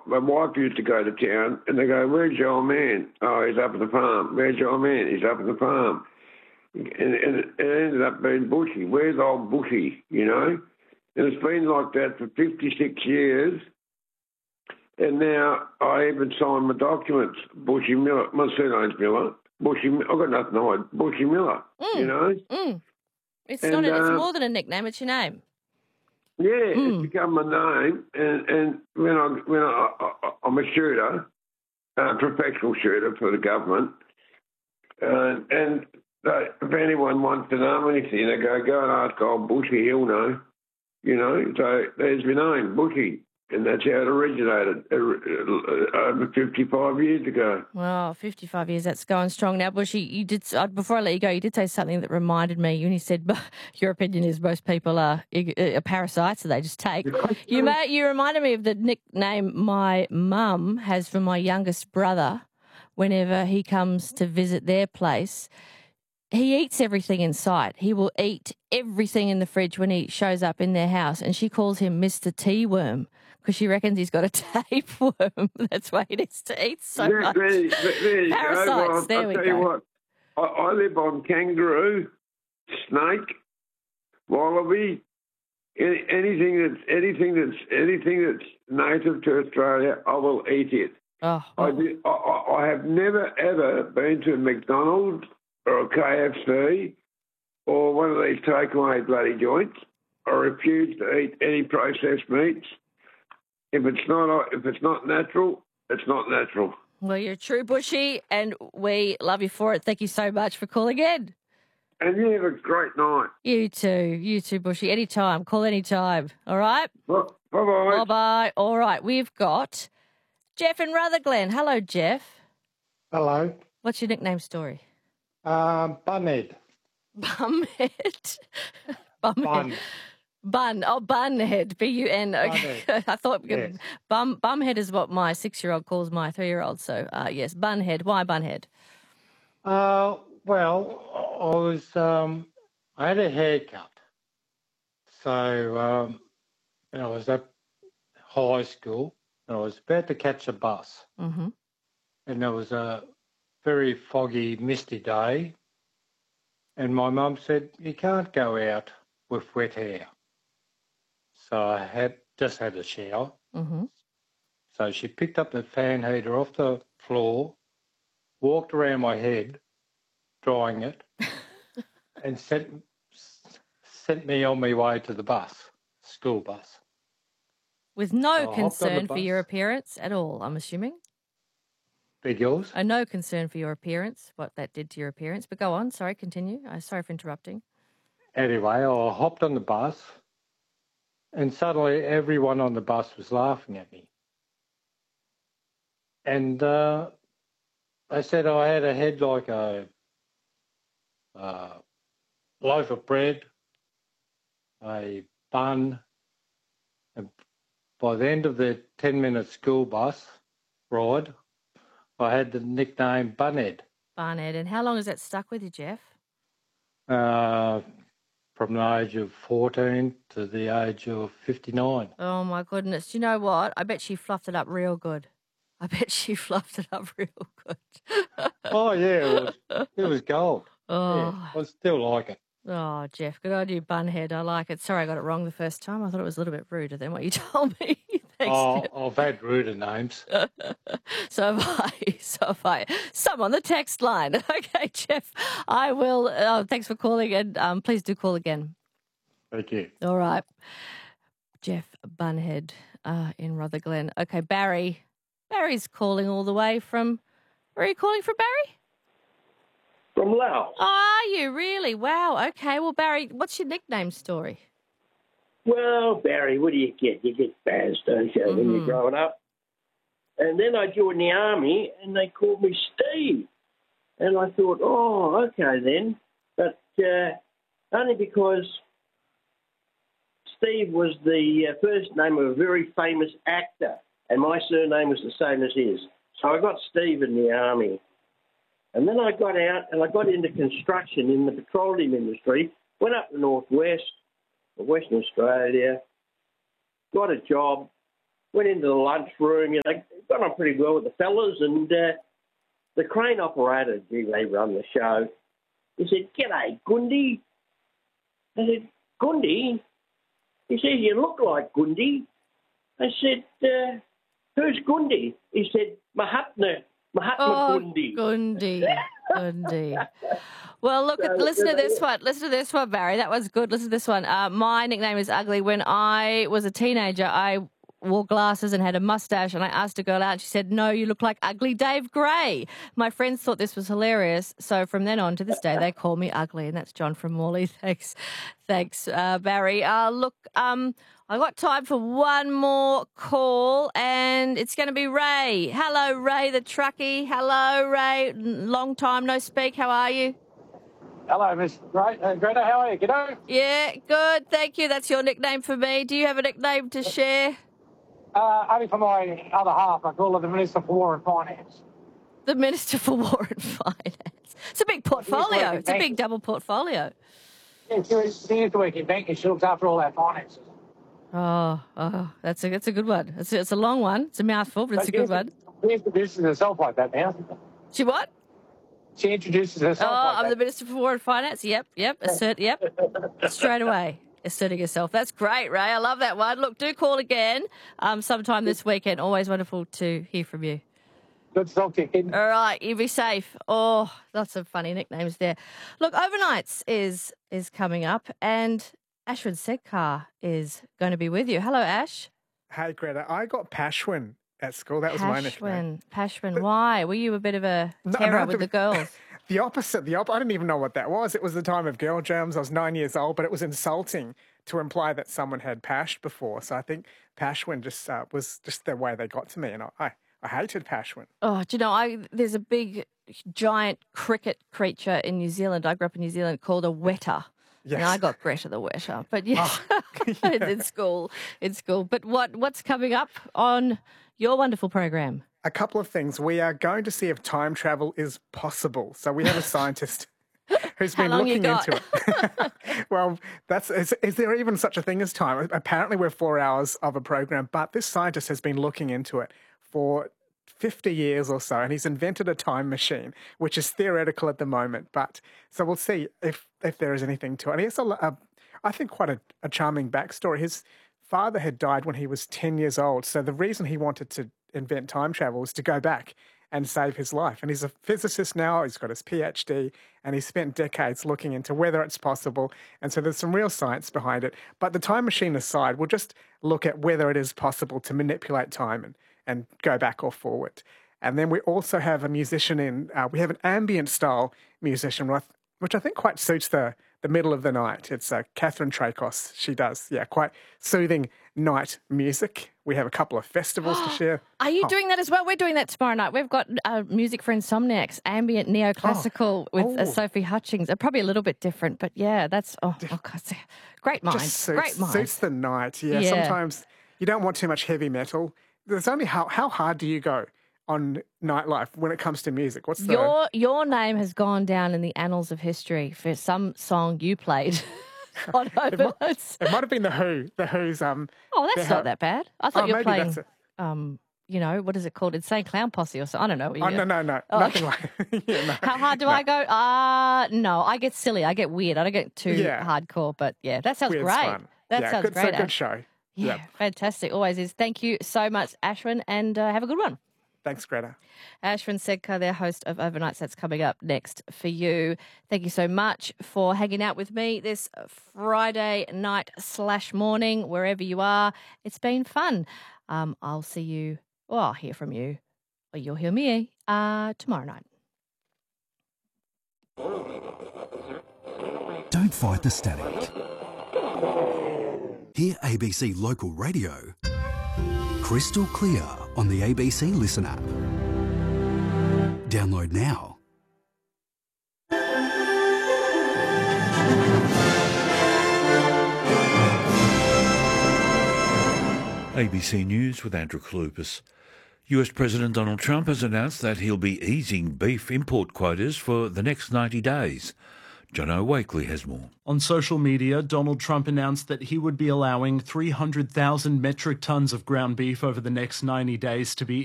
my wife used to go to town, and they go, "Where's your old man?" "Oh, he's up at the farm." "Where's your old man?" "He's up at the farm." And it ended up being Bushy. Where's old Bushy, you know? And it's been like that for 56 years. And now I even signed my documents, Bushy Miller. My surname's Miller. I've got nothing to hide. Bushy Miller, you know? It's more than a nickname, it's your name. Yeah, it's become my name. And when I'm a shooter, a professional shooter for the government, and if anyone wants to know anything, they go and ask old Bushy, he'll know. You know, so there's my name, Bushy, and that's how it originated over 55 years ago. Well, 55 years, that's going strong. Now, Bushy, you did, before I let you go, you did say something that reminded me. You said your opinion is most people are parasites, so they just take. You reminded me of the nickname my mum has for my youngest brother whenever he comes to visit their place. He eats everything in sight. He will eat everything in the fridge when he shows up in their house, and she calls him Mr. Tea-worm because she reckons he's got a tapeworm. That's why he needs to eat so much. Parasites, there we go. I'll tell you what, I live on kangaroo, snake, wallaby, anything that's native to Australia, I will eat it. I have never, ever been to a McDonald's or a KFC or one of these takeaway bloody joints. I refuse to eat any processed meats. If it's not natural, it's not natural. Well, you're a true Bushy, and we love you for it. Thank you so much for calling in. And you have a great night. You too, Bushy. Anytime. Call anytime. All right? Bye-bye. Bye-bye. All right, we've got Jeff in Rutherglen. Hello, Jeff. Hello. What's your nickname story? Bunhead. Bumhead? Bun. Bun. Oh, Bunhead. B-U-N. Okay. I thought yes. Bumhead is what my 6-year-old calls my 3-year-old. So, yes, Bunhead. Why Bunhead? Well, I had a haircut. So, I was at high school and I was about to catch a bus. Mm-hmm. And there was a very foggy, misty day. And my mum said, "You can't go out with wet hair." So I just had a shower. Mm-hmm. So she picked up the fan heater off the floor, walked around my head, drying it, and sent me on my way to the bus, school bus. With no concern for your appearance at all, I'm assuming? Big yours? No concern for your appearance, what that did to your appearance. But go on, sorry, continue. Sorry for interrupting. Anyway, I hopped on the bus and suddenly everyone on the bus was laughing at me. And they said I had a head like a loaf of bread, a bun, and by the end of the 10-minute school bus ride, I had the nickname Bunhead. Bunhead. And how long has that stuck with you, Jeff? From the age of 14 to the age of 59. Oh, my goodness. Do you know what? I bet she fluffed it up real good. Oh, yeah, it was gold. Oh. Yeah, I still like it. Oh, Jeff, good on you, Bunhead. I like it. Sorry I got it wrong the first time. I thought it was a little bit ruder than what you told me. Thanks, Jeff. I've had ruder names. So have I. Some on the text line. Okay, Jeff, I will. Thanks for calling, and please do call again. Thank you. All right. Jeff Bunhead in Rutherglen. Okay, Barry. Barry's calling all the way from... Where are you calling from, Barry? From Laos. Are you really? Wow. Okay. Well, Barry, what's your nickname story? Well, Barry, what do you get? You get Baz, don't you, when you're growing up? And then I joined the army, and they called me Steve. And I thought, oh, okay then. But only because Steve was the first name of a very famous actor, and my surname was the same as his. So I got Steve in the army. And then I got out and I got into construction in the petroleum industry, went up the northwest, Western Australia, got a job went into the lunchroom. You know, got on pretty well with the fellas, and the crane operator, gee, they run the show. He said, "G'day, Gundy." I said, "Gundy?" He said, "You look like Gundy." I said, "Who's Gundy?" He said, Mahatma Gundy. Gundy. Well, look, listen to this one. Listen to this one, Barry. That was good. Listen to this one. My nickname is Ugly. When I was a teenager, I wore glasses and had a mustache, and I asked a girl out, and she said, "No, you look like Ugly Dave Gray." My friends thought this was hilarious, so from then on to this day, they call me Ugly, and that's John from Morley. Thanks, Barry. Look, I got time for one more call, and it's going to be Ray. Hello, Ray the truckie. Hello, Ray. Long time no speak. How are you? Hello, Miss Greta. How are you? G'day. Yeah, good. Thank you. That's your nickname for me. Do you have a nickname to share? Only for my other half. I call her the Minister for War and Finance. The Minister for War and Finance. It's a big portfolio. It's a big double portfolio. Yeah, she used to work in banking. She looks after all our finances. Oh, that's a good one. It's a long one. It's a mouthful, but it's a good one. She introduces herself like that now. She what? She introduces herself like that. I'm the Minister for War and Finance. Yep. Straight away. Asserting yourself. That's great, Ray. I love that one. Look, do call again sometime this weekend. Always wonderful to hear from you. Good to talk to you, kid. All right, you be safe. Oh, lots of funny nicknames there. Look, Overnights is coming up, and Ashwin Sedkar is going to be with you. Hello, Ash. Hey, Greta. I got Pashwin at school. That was my nickname. Pashwin. Why? Were you a bit of a terror with the girls? The opposite. I didn't even know what that was. It was the time of girl jams. I was 9 years old, but it was insulting to imply that someone had pashed before. So I think Pashwin just was just the way they got to me, and I hated Pashwin. Oh, do you know, there's a big, giant cricket creature in New Zealand. I grew up in New Zealand called a wetter. Yes. And I got Greta the Wetter. But yes, in school. But what's coming up on your wonderful program? A couple of things. We are going to see if time travel is possible. So we have a scientist who's been looking into it. Well, is there even such a thing as time? Apparently we're 4 hours of a program, but this scientist has been looking into it for 50 years or so, and he's invented a time machine, which is theoretical at the moment. But so we'll see if there is anything to it. And he has I think quite a charming backstory. His father had died when he was 10 years old. So the reason he wanted to invent time travel was to go back and save his life. And he's a physicist now. He's got his PhD, and he's spent decades looking into whether it's possible. And so there's some real science behind it. But the time machine aside, we'll just look at whether it is possible to manipulate time and go back or forward. And then we also have a musician we have an ambient style musician, which I think quite suits the middle of the night. It's Catherine Trakos. She does, quite soothing night music. We have a couple of festivals to share. Are you doing that as well? We're doing that tomorrow night. We've got music for insomniacs, ambient neoclassical with Sophie Hutchings. Probably a little bit different, but that's great mind. Great mind. Suits the night. Yeah. Sometimes you don't want too much heavy metal. There's only how hard do you go on nightlife when it comes to music? What's your name has gone down in the annals of history for some song you played on Overnights. It might have been the Who. The Who's Oh, that's not that bad. I thought you were playing what is it called? Insane Clown Posse or something. I don't know. No. Nothing like no. How hard do I go? No, I get silly. I get weird. I don't get too hardcore, but that sounds Weird's great. Fun. That sounds great. It's a good show. Yeah, fantastic. Always is. Thank you so much, Ashwin, and have a good one. Thanks, Greta. Ashwin Sedkar, their host of Overnights. That's coming up next for you. Thank you so much for hanging out with me this Friday night/morning, wherever you are. It's been fun. I'll see you, or I'll hear from you, or you'll hear me tomorrow night. Don't fight the static. Hear ABC Local Radio crystal clear on the ABC Listen app. Download now. ABC News with Andrew Kalupas. US President Donald Trump has announced that he'll be easing beef import quotas for the next 90 days. Jono Wakely has more. On social media, Donald Trump announced that he would be allowing 300,000 metric tonnes of ground beef over the next 90 days to be